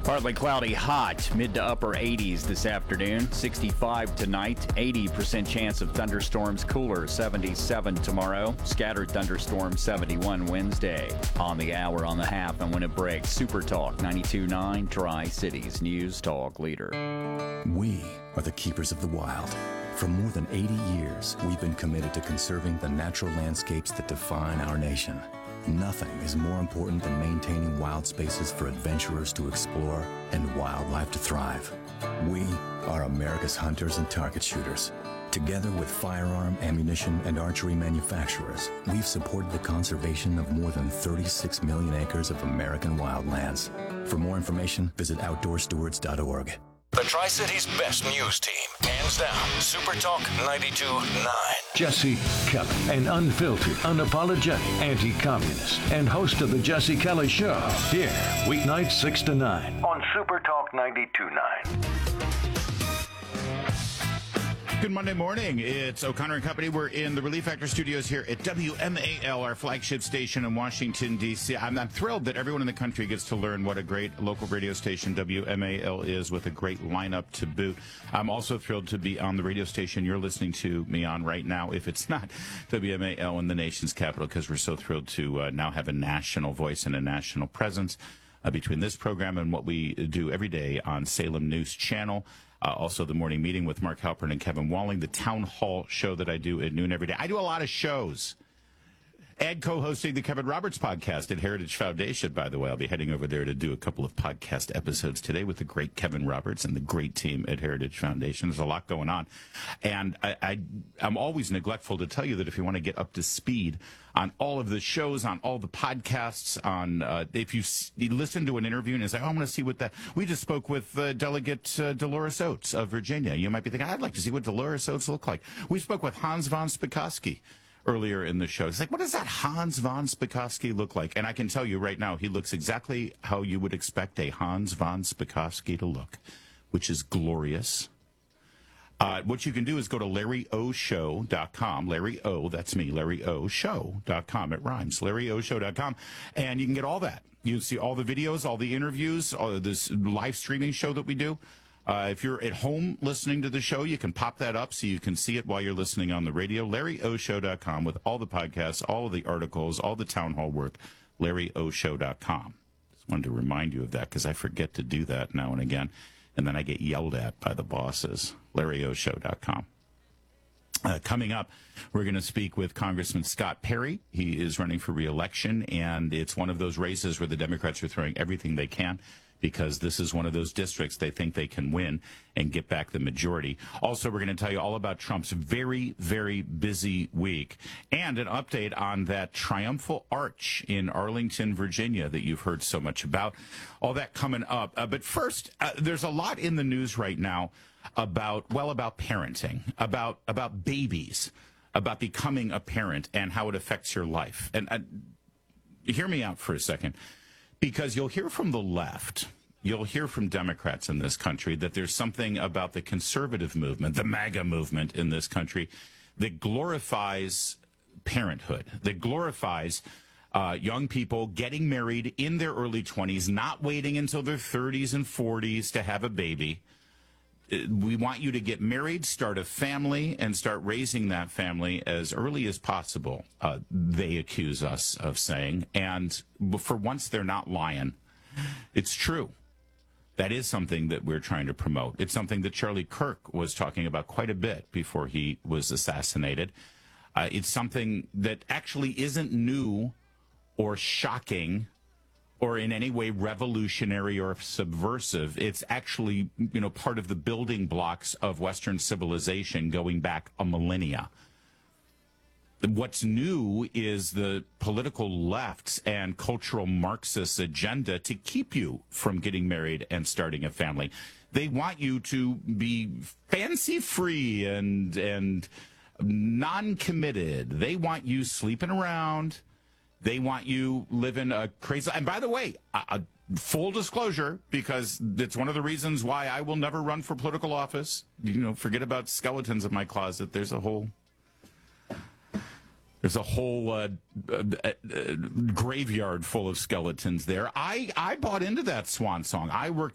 Partly cloudy, hot, mid to upper 80s this afternoon, 65 tonight, 80% chance of thunderstorms, cooler, 77 tomorrow, scattered thunderstorms, 71 Wednesday. On the hour, on the half, and when it breaks, Super Talk 92.9, Tri-Cities News Talk leader. We are the keepers of the wild. For more than 80 years, we've been committed to conserving the natural landscapes that define our nation. Nothing is more important than maintaining wild spaces for adventurers to explore and wildlife to thrive. We are America's hunters and target shooters. Together with firearm, ammunition, and archery manufacturers, we've supported the conservation of more than 36 million acres of American wildlands. For more information, visit outdoorstewards.org. The Tri-Cities best news team, hands down, Super Talk 92.9. Jesse Kelly, an unfiltered, unapologetic anti-communist, and host of the Jesse Kelly Show. Here, weeknights 6 to 9 on Super Talk 92.9. Good Monday morning. It's O'Connor and Company. We're in the Relief Factor studios here at WMAL, our flagship station in Washington, D.C. I'm thrilled that everyone in the country gets to learn what a great local radio station WMAL is, with a great lineup to boot. I'm also thrilled to be on the radio station you're listening to me on right now, if it's not WMAL in the nation's capital, because we're so thrilled to now have a national voice and a national presence between this program and what we do every day on Salem News Channel. Also, the morning meeting with Mark Halpern and Kevin Walling, the town hall show that I do at noon every day. I do a lot of shows. And co-hosting the Kevin Roberts podcast at Heritage Foundation, by the way. I'll be heading over there to do a couple of podcast episodes today with the great Kevin Roberts and the great team at Heritage Foundation. There's a lot going on. And I'm always neglectful to tell you that if you want to get up to speed on all of the shows, on all the podcasts, on if you listen to an interview and you say, oh, I want to see what that... We just spoke with Delegate Dolores Oates of Virginia. You might be thinking, I'd like to see what Dolores Oates look like. We spoke with Hans von Spakovsky earlier in the show. It's like, what does that Hans von Spakovsky look like? And I can tell you right now, he looks exactly how you would expect a Hans von Spakovsky to look, which is glorious. What you can do is go to LarryOShow.com. Larry O, that's me, LarryOShow.com. It rhymes, LarryOShow.com. And you can get all that. You see all the videos, all the interviews, all this live streaming show that we do. If you're at home listening to the show, you can pop that up so you can see it while you're listening on the radio. LarryOShow.com with all the podcasts, all of the articles, all the town hall work. LarryOShow.com. Just wanted to remind you of that because I forget to do that now and again. And then I get yelled at by the bosses. LarryOShow.com. Coming up, we're going to speak with Congressman Scott Perry. He is running for re-election, and it's one of those races where the Democrats are throwing everything they can, because this is one of those districts they think they can win and get back the majority. Also, we're going to tell you all about Trump's very, very busy week and an update on that triumphal arch in Arlington, Virginia that you've heard so much about. All that coming up. But first, there's a lot in the news right now about parenting, about babies, about becoming a parent and how it affects your life. And hear me out for a second. Because you'll hear from the left, you'll hear from Democrats in this country that there's something about the conservative movement, the MAGA movement in this country, that glorifies parenthood, that glorifies young people getting married in their early 20s, not waiting until their 30s and 40s to have a baby. We want you to get married, start a family, and start raising that family as early as possible, they accuse us of saying. And for once, they're not lying. It's true. That is something that we're trying to promote. It's something that Charlie Kirk was talking about quite a bit before he was assassinated. It's something that actually isn't new or shocking or in any way revolutionary or subversive. It's actually, part of the building blocks of Western civilization going back a millennia. What's new is the political left's and cultural Marxist agenda to keep you from getting married and starting a family. They want you to be fancy-free and non-committed. They want you sleeping around. They want you living a crazy... And by the way, full disclosure, because it's one of the reasons why I will never run for political office. Forget about skeletons in my closet. There's a whole graveyard full of skeletons there. I bought into that swan song. I worked